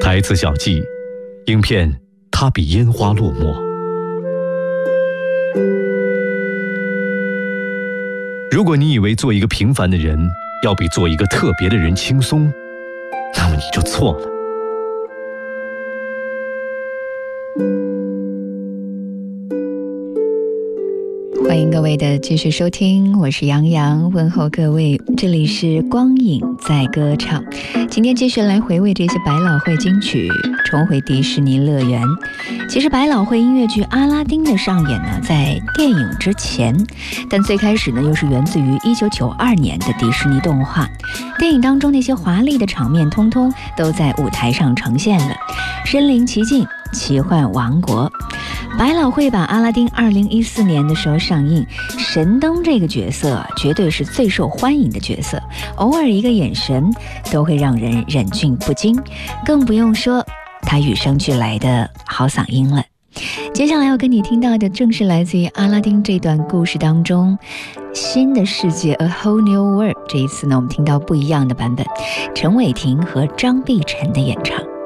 台词小记，影片《它比烟花落寞》。如果你以为做一个平凡的人要比做一个特别的人轻松，那么你就错了。 欢迎各位的继续收听，我是杨洋，问候各位，这里是光影在歌唱。今天继续来回味这些百老汇金曲，重回迪士尼乐园。其实百老汇音乐剧《阿拉丁》的上演呢，在电影之前，但最开始呢，又是源自于1992年的迪士尼动画。电影当中那些华丽的场面，通通都在舞台上呈现了，身临其境，奇幻王国。百老汇把阿拉丁2014年的时候上映，神灯这个角色绝对是最受欢迎的角色，偶尔一个眼神都会让人忍俊不禁，更不用说他与生俱来的好嗓音了。接下来要跟你听到的正是来自于阿拉丁这段故事当中新的世界 A Whole New World。 这一次呢，我们听到不一样的版本，陈伟霆和张碧晨的演唱。